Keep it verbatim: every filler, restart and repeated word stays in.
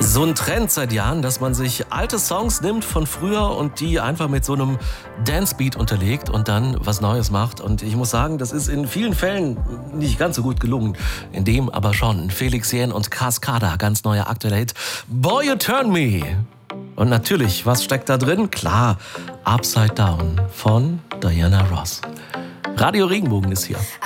So ein Trend seit Jahren, dass man sich alte Songs nimmt von früher und die einfach mit so einem Dancebeat unterlegt und dann was Neues macht. Und ich muss sagen, das ist in vielen Fällen nicht ganz so gut gelungen. In dem aber schon. Felix Jähn und Cascada, ganz neuer aktueller Hit. Boy, You Turn Me. Und natürlich, was steckt da drin? Klar, Upside Down von Diana Ross. Radio Regenbogen ist hier.